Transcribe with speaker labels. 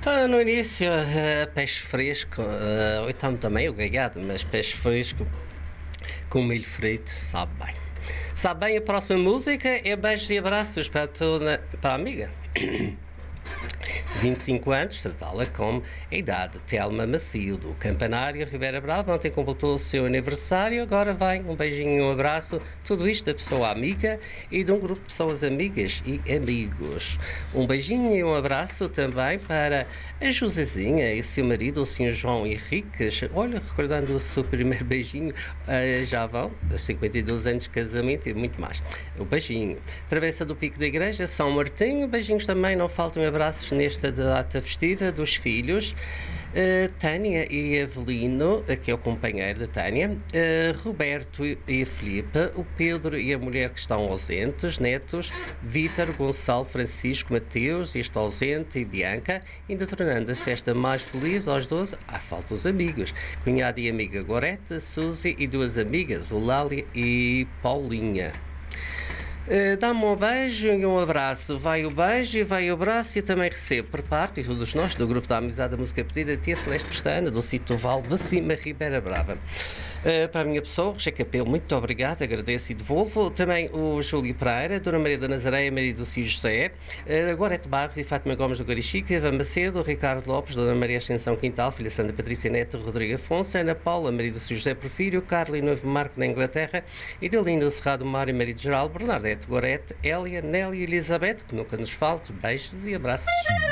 Speaker 1: No início, peixe fresco, ou então também o grelhado, mas peixe fresco com milho frito, sabe bem. Sabe bem, a próxima música é beijos e abraços para a amiga. 25 anos, tratá-la como a idade. Telma Macio, do Campanário, Ribeira Brava, ontem completou o seu aniversário, agora vai um beijinho e um abraço, tudo isto da pessoa amiga e de um grupo de pessoas amigas e amigos. Um beijinho e um abraço também para a Josezinha e o seu marido, o Sr. João Henriques. Olha, recordando o seu primeiro beijinho, já vão, aos 52 anos de casamento e muito mais. O beijinho. Travessa do Pico da Igreja, São Martinho, beijinhos também, não faltam abraços nesta data festiva dos filhos, Tânia e Avelino, que é o companheiro da Tânia, Roberto e Filipe, o Pedro e a mulher que estão ausentes, netos, Vítor, Gonçalo, Francisco, Mateus, este ausente, e Bianca, ainda tornando a festa mais feliz aos 12, falta os amigos, cunhado e amiga Gorete, Suzy e duas amigas, o Lália e Paulinha. Dá-me um beijo e um abraço. Vai o beijo e vai o abraço, e também recebo por parte de todos nós do grupo da Amizade da Música Pedida, Tia Celeste Pestana, do sítio Val de Cima, Ribeira Brava. Para a minha pessoa, Roger Capelo, muito obrigado, agradeço e devolvo. Também o Júlio Pereira, Dona Maria da Nazaré, Maria do Círio José, Gorete Barros e Fátima Gomes do Garichica, Eva Macedo, Ricardo Lopes, Dona Maria Ascensão Quintal, Filha Santa Patrícia Neto, Rodrigo Afonso, Ana Paula, Maria do Círio José Porfírio, Carla e Noivo Marco na Inglaterra, Idelino Cerrado Mário, Maria de Geral, Bernadette, Gorete, Hélia, Nélia e Elizabeth, que nunca nos falte, beijos e abraços.